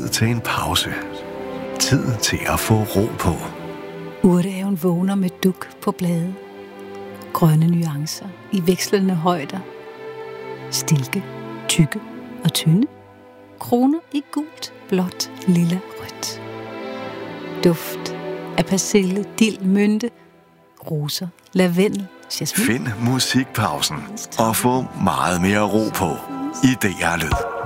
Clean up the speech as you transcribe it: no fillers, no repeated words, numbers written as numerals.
Tid til en pause. Tid til at få ro på. Urtehaven vågner med duk på blade. Grønne nuancer i vekslende højder. Stilke, tykke og tynde. Kroner i gult, blåt, lilla, rødt. Duft af persille, dild, mynte, roser, lavendel, jasmin. Find musikpausen og få meget mere ro på i DR Lyd.